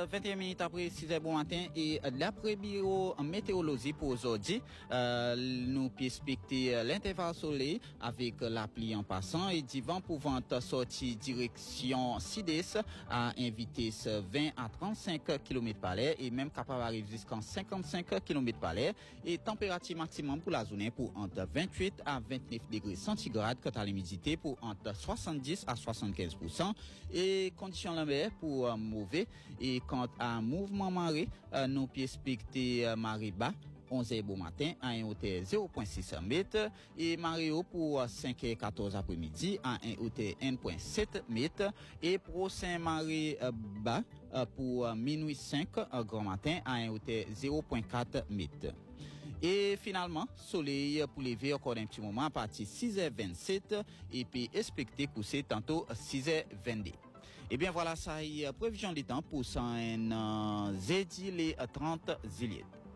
21 minutes après 6h bon matin et d'après bureau météorologie pour aujourd'hui, nous expecter l'intervalle soleil avec la pluie en passant et du vent pouvant sortir direction sud-est à une vitesse 20 à 35 km par heure et même capable d'arriver jusqu'à 55 km par heure et température maximum pour la journée pour entre 28 à 29 degrés centigrades quant à l'humidité pour entre 70 à 75% et conditions la mer pour mauvais et quant à mouvement marée nous expecter marée bas 11h bon matin à un hauteur 0.6 mètres et marée haut pour 5h14 après-midi à un hauteur 1.7 mètres et prochain marée bas pour minuit 5 grand matin à un hauteur 0.4 mètres. Et finalement, soleil pour lever encore un petit moment à partir de 6h27 et puis expecter coucher tantôt 6h22. Et bien voilà, ça y est, prévision du temps pour ça un jeudi les 30 juillet.